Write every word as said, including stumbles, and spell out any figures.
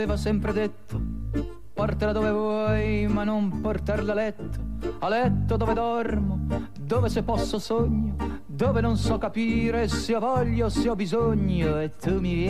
aveva sempre detto: portala dove vuoi ma non portarla a letto, a letto dove dormo, dove se posso sogno, dove non so capire se ho voglia o se ho bisogno, e tu mi vieni